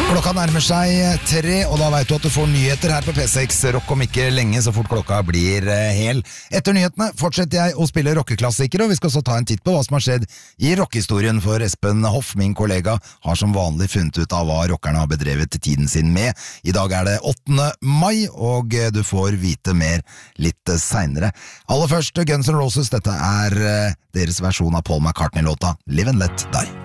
Klokka nærmer seg 3, og da vet du at du får nyheter her på P6 Rock om ikke lenge, så fort klokka blir hel. Etter nyhetene fortsetter jeg å spille rockeklassikere, og vi skal også ta en titt på hva som har skjedd i rockehistorien, for Espen Hoff, min kollega, har som vanlig funnet ut av hva rockerne har bedrevet tiden sin med. I dag er det 8. mai, og du får vite mer litt senere. Aller først, Guns N' Roses, dette er deres versjon av Paul McCartney-låta Live and Let Die.